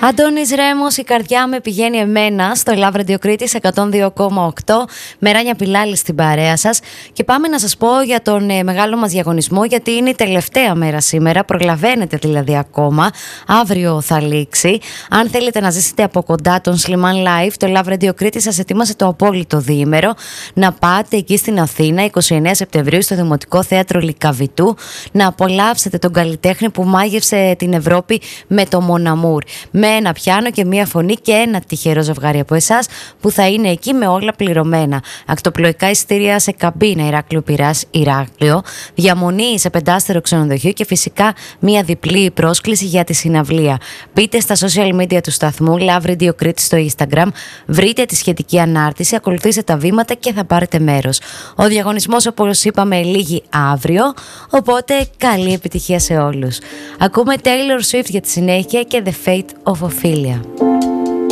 Αντώνης Ρέμος, η καρδιά με πηγαίνει εμένα στο Love Radio Κρήτης 102,8. Μεράνια Πιλάλη στην παρέα σας. Και πάμε να σας πω για τον μεγάλο μας διαγωνισμό, γιατί είναι η τελευταία μέρα σήμερα. Προλαβαίνετε δηλαδή ακόμα. Αύριο θα λήξει. Αν θέλετε να ζήσετε από κοντά τον Slimane Live, το Love Radio Κρήτης σας ετοίμασε το απόλυτο διήμερο. Να πάτε εκεί στην Αθήνα 29 Σεπτεμβρίου στο Δημοτικό Θέατρο Λυκαβητού να απολαύσετε τον καλλιτέχνη που μάγευσε την Ευρώπη με το Mon Amour. Με ένα πιάνο και μία φωνή και ένα τυχερό ζευγάρι από εσάς που θα είναι εκεί με όλα πληρωμένα. Ακτοπλοϊκά εισιτήρια σε καμπίνα Ηράκλειο Πειράς Ηράκλειο, διαμονή σε 5-στερο ξενοδοχείο και φυσικά μία διπλή πρόσκληση για τη συναυλία. Μπείτε στα social media του σταθμού Love Radio Crete στο Instagram, βρείτε τη σχετική ανάρτηση, ακολουθήστε τα βήματα και θα πάρετε μέρος. Ο διαγωνισμός, όπως είπαμε, λήγει αύριο, οπότε καλή επιτυχία σε όλους. Ακούμε Taylor Swift για τη συνέχεια και The Fate of Ophelia.